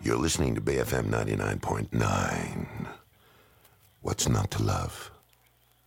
You're listening to BFM 99.9. What's not to love?